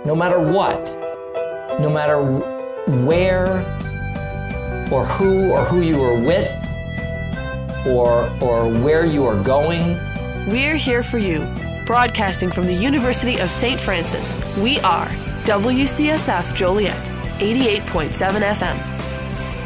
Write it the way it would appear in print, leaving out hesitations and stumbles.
no matter what, no matter where or who you are with or where you are going. We're here for you, broadcasting from the University of St. Francis. We are WCSF Joliet, 88.7 FM.